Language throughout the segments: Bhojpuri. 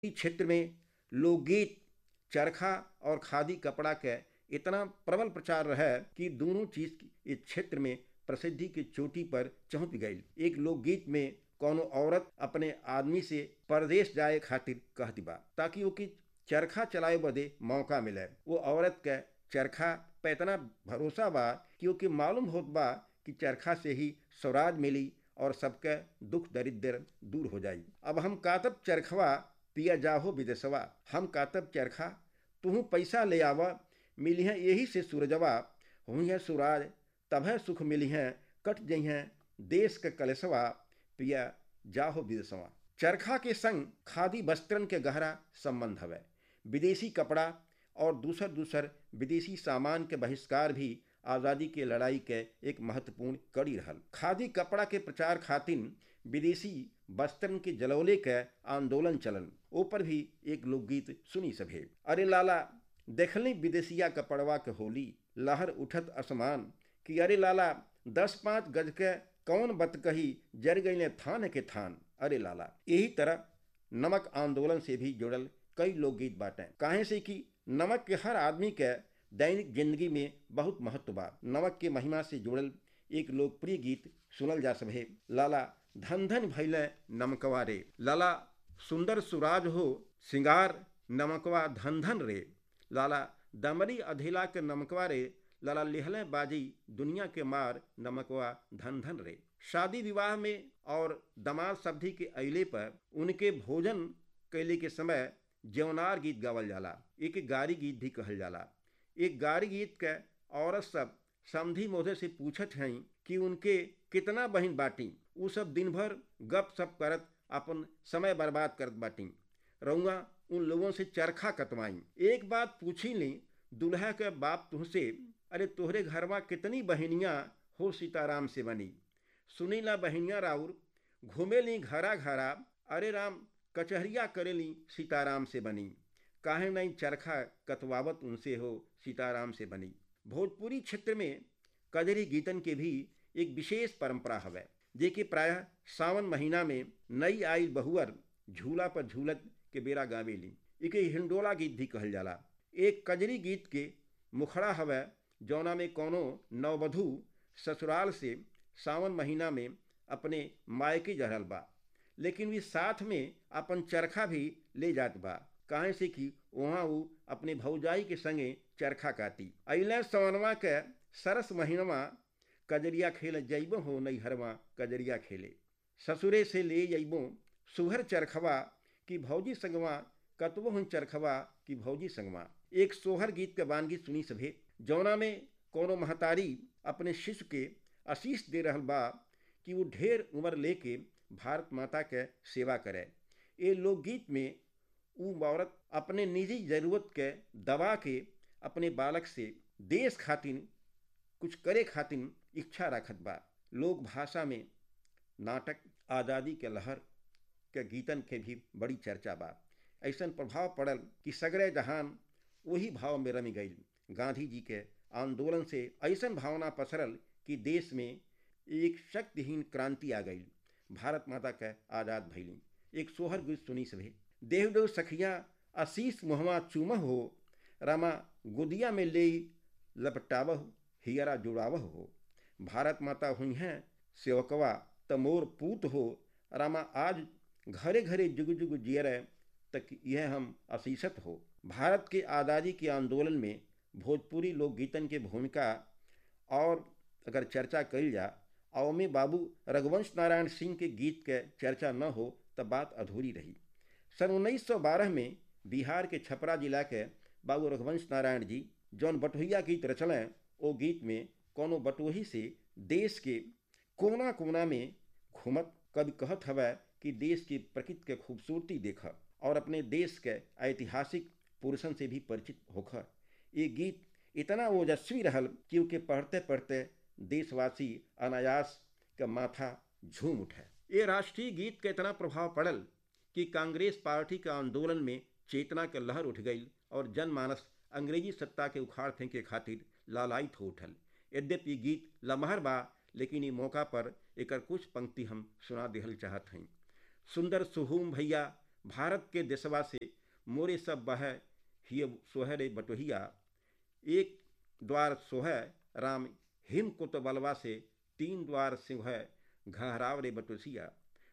इस क्षेत्र में लोकगीत, चरखा और खादी कपड़ा के इतना प्रबल प्रचार रहा कि दोनों चीज इस क्षेत्र में प्रसिद्धि की चोटी पर पहुंच गई। एक लोकगीत में कोनो औरत अपने आदमी से परदेश जाए खातिर कहती बा ताकि वो की चरखा चलाए बदे मौका मिले। वो औरत के चरखा पे इतना भरोसा बा कि ओके मालूम होत बा कि चरखा से ही स्वराज मिली और सबके दुख दरिद्र दूर हो जाई। अब हम कातब चरखवा पिया जाहो विदेशवा, हम कातब चरखा तुहू पैसा ले आवा, मिली है यही से सूरजवा, हुई है सुराज तब है सुख मिली है, कट जई है देश के कलेसवा, पिया जाहो विदेशवा। चरखा के संग खादी वस्त्रन के गहरा संबंध हवे। विदेशी कपड़ा और दूसर दूसर विदेशी सामान के बहिष्कार भी आज़ादी के लड़ाई के एक महत्वपूर्ण कड़ी रहल। खादी कपड़ा के प्रचार खातिर विदेशी वस्त्रन के जलौले के आंदोलन चलन, ऊपर भी एक लोकगीत सुनी सभे। अरे लाला देखली विदेशिया कपड़वा के होली, लहर उठत आसमान कि अरे लाला 10-5 गज के कौन बत कही, जर गई थान के थान, अरे लाला। यही तरह नमक आंदोलन से भी जुड़ल कई लोकगीत बाटे, काहे से कि नमक के हर आदमी के दैनिक जिंदगी में बहुत महत्व बा। नमक के महिमा से जुड़ल एक लोकप्रिय गीत सुनल जा सभे। लाला धन धन भैले नमकवा रे, लाला सुंदर सुराज हो सिंगार नमकवा धन धन रे, लाला दमरी अधेला के नमकवा रे, लाला लिहले बाजी दुनिया के मार नमकवा धन धन रे। शादी विवाह में और दमाद सब्धी के अइले पर उनके भोजन कैले के समय जौनार गीत गावल जाला, एक गारी गीत भी कहल जाला। एक गारी गीत के औरत सब समधी मोधे से पूछत हैं कि उनके कितना बहन बाटी, उ सब दिन भर गप सप करत अपन समय बर्बाद करत बाटी, रउआ उन लोगों से चरखा कतवाई। एक बात पूछी ली दुल्हा के बाप तुहसे, अरे तोहरे घरवा कितनी बहनियाँ हो सीताराम से बनी, सुनी ला बहनिया राउर घूमे ली घरा घरा, अरे राम कचहरिया करेली सीताराम से बनी, काहे नहीं चरखा कतवावत उनसे हो सीताराम से बनी। भोजपुरी क्षेत्र में कजरी गीतन के भी एक विशेष परंपरा हवे, जेके प्रायः सावन महीना में नई आइल बहुअर झूला पर झूलत के बेरा गावेली, इके हिंडोला गीत भी कहल जाला। एक कजरी गीत के मुखड़ा हवे जौना में कोनो नववधु ससुराल से सावन महीना में अपने मायके जहरल बा, लेकिन वे साथ में अपन चरखा भी ले जात बा, काहे से कि वहाँ वो अपने भौजाई के संगे चरखा काटी। अइले सवनवा के सरस महीनवा कजरिया खेले जइबो हो नैहरवा कजरिया खेले, ससुरे से ले जइबो सुहर चरखवा कि भौजी संगवा, कतबो हन चरखवा कि भौजी संगवा। एक सोहर गीत के बानगी सुनी सभे, जौना में कोनो महतारी अपने शिशु के आशीष दे रहल बा कि वो ढेर उम्र लेके भारत माता के सेवा करे। ये लोकगीत में वो औरत अपने निजी जरूरत के दबा के अपने बालक से देश खातिर कुछ करे खातिर इच्छा रखत बा। लोक भाषा में नाटक आज़ादी के लहर के गीतन के भी बड़ी चर्चा बा। ऐसा प्रभाव पड़ल कि सगरे जहान वही भाव में रमी गई। गांधी जी के आंदोलन से ऐसा भावना पसरल कि देश में एक शक्तिहीन क्रांति आ गई, भारत माता के आज़ाद भैली। एक सोहर गीत सुनी सभे, देव देव सखिया आशीष मुहवा चूमह हो, रामा गुदिया में ले लपटावह हियरा जुड़ावह हो, भारत माता हुई हैं सेवकवा तमोर पूत हो, रामा आज घरे घरे जुग जुग जियरे तक यह हम आशीषत हो। भारत के आज़ादी के आंदोलन में भोजपुरी लोकगीतन के भूमिका और अगर चर्चा कल जा, अवमे बाबू रघुवंश नारायण सिंह के गीत के चर्चा न हो तब बात अधूरी रही। सन 1912 में बिहार के छपरा जिला के बाबू रघुवंश नारायण जी जौन बटोहिया गीत रचलें, ओ गीत में कोनो बटोही से देश के कोना कोना में घूमत कभी कहत हवै कि देश की प्रकृति के खूबसूरती देख और अपने देश के ऐतिहासिक पुरुषन से भी परिचित होकर। ये गीत इतना ओजस्वी रहल कि उनके पढ़ते पढ़ते देशवासी अनायास का माथा झूम उठे। ये राष्ट्रीय गीत का इतना प्रभाव पड़ल कि कांग्रेस पार्टी के आंदोलन में चेतना के लहर उठ गई और जनमानस अंग्रेजी सत्ता के उखाड़ फेंके खातिर लालायित हो उठल। यद्यपि गीत लमहर बा, लेकिन ये मौका पर एक कुछ पंक्ति हम सुना दिहल चाहत हैं। सुंदर सुहूम भैया भारत के देशवा से मोरे सब बह हिय सोहरे बटोहिया, एक द्वार सोह राम हिम कुत बलवा से, तीन द्वार सिंह घहराव रे बटोसिया।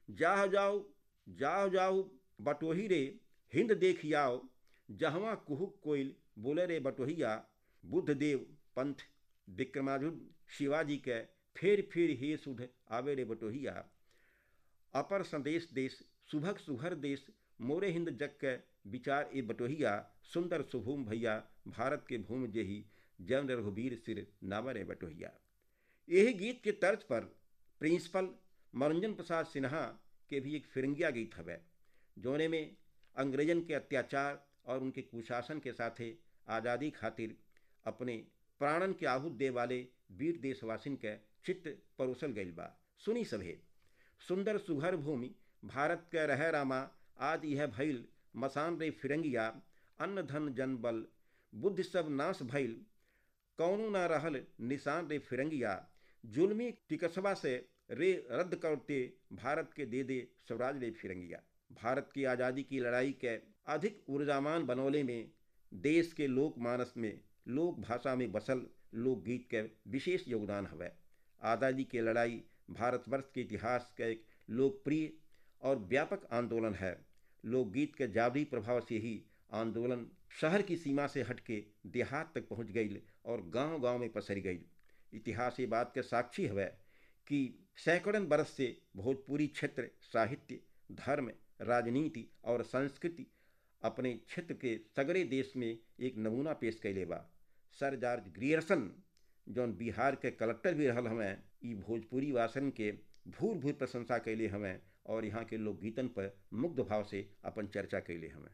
जाओ जाओ बटोही रे हिंद देख आओ, जहवा कुहुक कोयल बोले रे बटोहिया। बुद्ध देव पंथ विक्रमाजुध शिवाजी के फिर हे सुध आवे रे बटोहिया। अपर संदेश देश सुभग सुघर देश, मोरे हिंद जग के विचार ए बटोहिया। सुंदर सुभूम भैया भारत के भूमि जेही, जन रघुबीर सिर नावर ए बटोहिया। यही गीत के तर्ज पर प्रिंसिपल मनोरंजन प्रसाद सिन्हा के भी एक फिरंगिया गीत हवे, जोने में अंग्रेजन के अत्याचार और उनके कुशासन के साथे आज़ादी खातिर अपने प्राणन के आहूत दे वाले वीर देशवासिन के चित्त परोसल गईल बा। सुनी सभे। सुंदर सुघर भूमि भारत के रह रामा, आज यह भइल मसान रे फिरंगिया। अन्न धन जन बल बुद्धि सब नाश भइल, कौनो ना रहल निशान रे फिरंगिया। जुल्मी टिकसबा से रे रद्द करते, भारत के दे स्वराज रे फिरंगिया। भारत की आज़ादी की लड़ाई के अधिक ऊर्जामान बनौले में देश के लोक मानस में लोक भाषा में बसल लोकगीत के विशेष योगदान हवे। आज़ादी की लड़ाई भारतवर्ष के इतिहास का एक लोकप्रिय और व्यापक आंदोलन है। लोकगीत के जादुई प्रभाव से ही आंदोलन शहर की सीमा से हटके देहात तक पहुंच गई और गांव-गांव में पसर गई। इतिहास ये बात के साक्षी है कि सैकड़ों बरस से भोजपुरी क्षेत्र साहित्य, धर्म, राजनीति और संस्कृति अपने क्षेत्र के सगरे देश में एक नमूना पेश कैले बा। सर जॉर्ज ग्रियर्सन, जौन बिहार के कलेक्टर भी रहल हमें, ई भोजपुरी वासन के भूर प्रशंसा कैले हमें और यहाँ के लोकगीतन पर मुग्ध भाव से अपन चर्चा कैले हमें।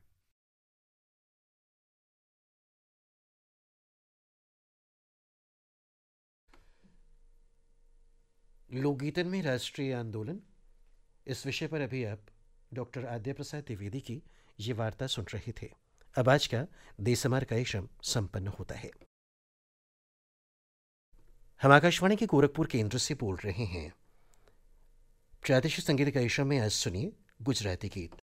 लोकगीतन में राष्ट्रीय आंदोलन, इस विषय पर अभी आप डॉक्टर आद्य प्रसाद द्विवेदी की ये वार्ता सुन रहे थे। अब आज का देशमार कार्यक्रम संपन्न होता है। हम आकाशवाणी के गोरखपुर केंद्र से बोल रहे हैं। प्रादेशिक संगीत कार्यक्रम में आज सुनिए गुजराती गीत।